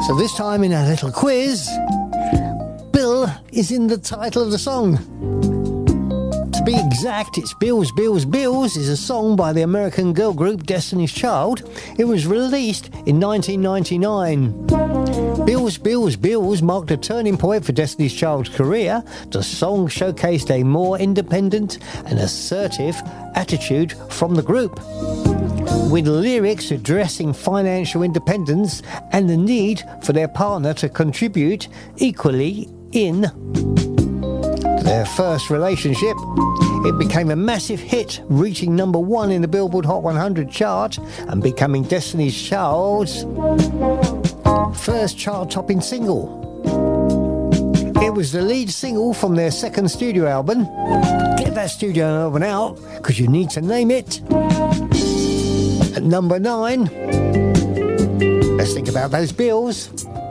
So this time in our little quiz, Bill is in the title of the song. To be exact, it's Bills, Bills, Bills is a song by the American girl group Destiny's Child. It was released in 1999. Bills, Bills, Bills marked a turning point for Destiny's Child's career. The song showcased a more independent and assertive attitude from the group, with lyrics addressing financial independence and the need for their partner to contribute equally in their first relationship. It became a massive hit, reaching number 1 in the Billboard Hot 100 chart and becoming Destiny's Child's first chart-topping single. It was the lead single from their second studio album. Get that studio album out, because you need to name it. At number 9, let's think about those bills.